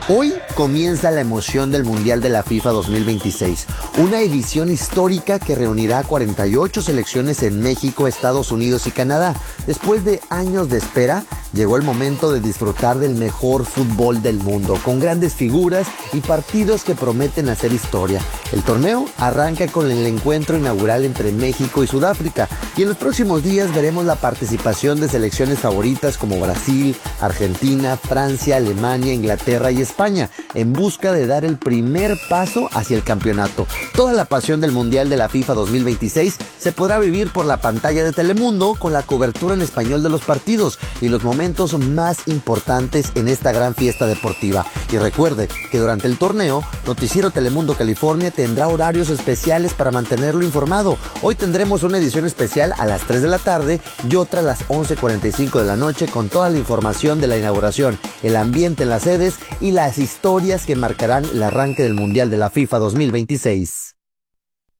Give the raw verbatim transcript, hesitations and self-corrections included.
Hoy comienza la emoción del Mundial de la FIFA dos mil veintiséis, una edición histórica que reunirá a cuarenta y ocho selecciones en México, Estados Unidos y Canadá. Después de años de espera, llegó el momento de disfrutar del mejor fútbol del mundo, con grandes figuras y partidos que prometen hacer historia. El torneo arranca con el encuentro inaugural entre México y Sudáfrica, y en los próximos días veremos la participación de selecciones favoritas como Brasil, Argentina, Francia, Alemania, Inglaterra y España, en busca de dar el primer paso hacia el campeonato. Toda la pasión del Mundial de la FIFA dos mil veintiséis se podrá vivir por la pantalla de Telemundo, con la cobertura en español de los partidos y los momentos más importantes en esta gran fiesta deportiva. Y recuerde que durante el torneo, Noticiero Telemundo California tendrá horarios especiales para mantenerlo informado. Hoy tendremos una edición especial a las tres de la tarde y otra a las once cuarenta y cinco de la noche, con toda la información de la inauguración, el ambiente en las sedes y las historias que marcarán el arranque del Mundial de la FIFA dos mil veintiséis.